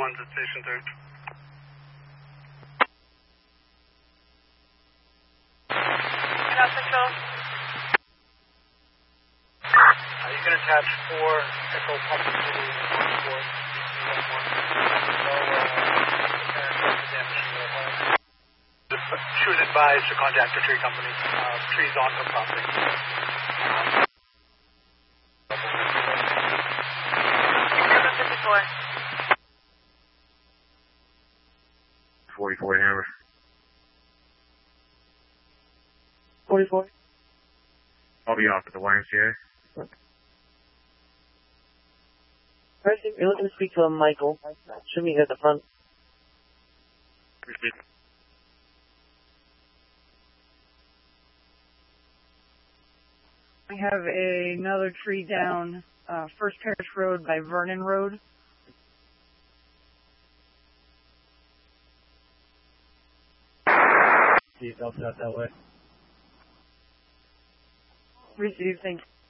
1's at Station 3. South Central. You can attach 4 Echo Papa Zulu 1-4. She was advised to contact the tree company. Trees on her property. 54. 44 Hammer. 44. I'll be off at the YMCA. President, you're looking to speak to Michael. Should meet at the front. Appreciate it. I have another tree down First Parish Road by Vernon Road. Please help out that way. Received, thank you.